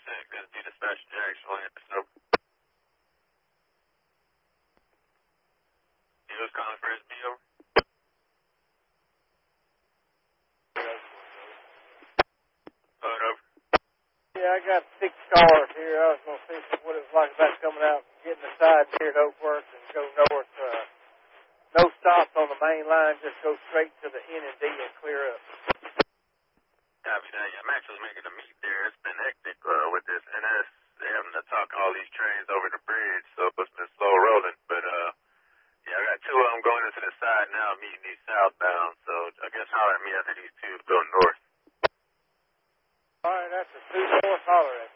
This be dispatch Jackson. So, he was calling for his BO. Yeah, I got 6 cars here. I was going to see what it was like about coming out and getting the side here at Oakworth and go north. No stops on the main line. Just go straight to the N and D and clear up. Copy that. I'm actually making a meet there. It's been hectic with this NS. They're having to talk all these trains over the bridge, so it's been slow rolling. But, yeah, I got 2 of them going into the side now, meeting these southbound. So I guess holler at me after these 2 go north. All right, that's a 2 north. Holler at me.